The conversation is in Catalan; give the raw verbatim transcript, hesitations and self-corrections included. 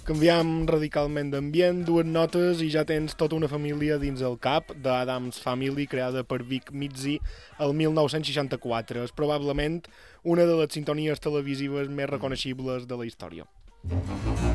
Canviam radicalment d'ambient, dues notes i ja tens tota una família dins el cap d'Addams Family, creada per Vic Mizzy el mil nou-cents seixanta-quatre. És probablement una de les sintonies televisives més reconeixibles de la història.